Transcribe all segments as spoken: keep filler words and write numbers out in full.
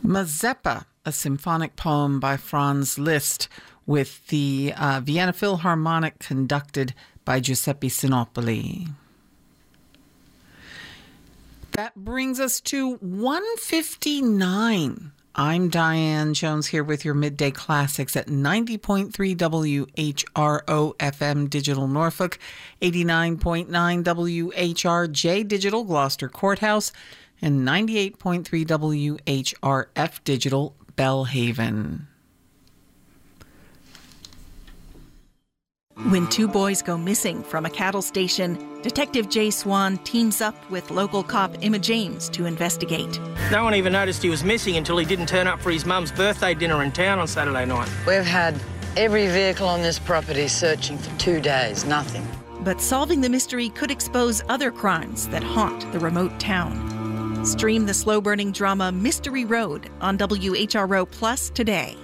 Mazeppa, a symphonic poem by Franz Liszt, with the uh, Vienna Philharmonic conducted by Giuseppe Sinopoli. That brings us to one fifty-nine. I'm Diane Jones here with your Midday Classics at ninety point three W H R O F M Digital Norfolk, eighty-nine point nine W H R J Digital Gloucester Courthouse, and ninety-eight point three W H R F Digital Bellhaven. When two boys go missing from a cattle station, Detective Jay Swan teams up with local cop Emma James to investigate. No one even noticed he was missing until he didn't turn up for his mum's birthday dinner in town on Saturday night. We've had every vehicle on this property searching for two days, nothing. But solving the mystery could expose other crimes that haunt the remote town. Stream the slow-burning drama Mystery Road on W H R O Plus today.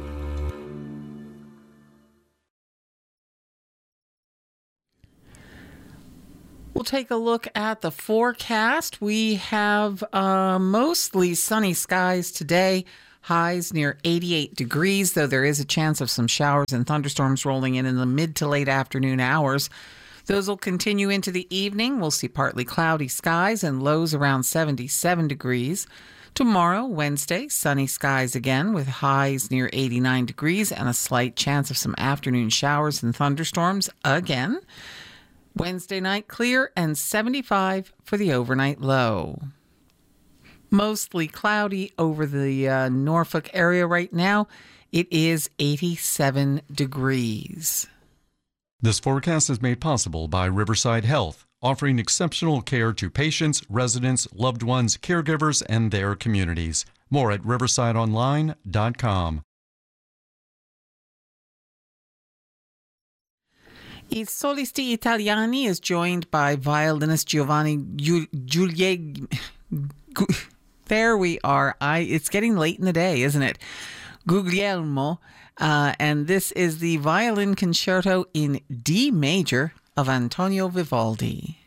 We'll take a look at the forecast. We have uh, mostly sunny skies today, highs near eighty-eight degrees, though there is a chance of some showers and thunderstorms rolling in in the mid to late afternoon hours. Those will continue into the evening. We'll see partly cloudy skies and lows around seventy-seven degrees. Tomorrow, Wednesday, sunny skies again with highs near eighty-nine degrees and a slight chance of some afternoon showers and thunderstorms again. Wednesday night, clear and seventy-five for the overnight low. Mostly cloudy over the uh, Norfolk area right now. It is eighty-seven degrees. This forecast is made possible by Riverside Health, offering exceptional care to patients, residents, loved ones, caregivers, and their communities. More at riverside online dot com. I Solisti Italiani is joined by violinist Giovanni Giuliani. There we are. I. It's getting late in the day, isn't it? Guglielmo. Uh, and this is the violin concerto in D major of Antonio Vivaldi.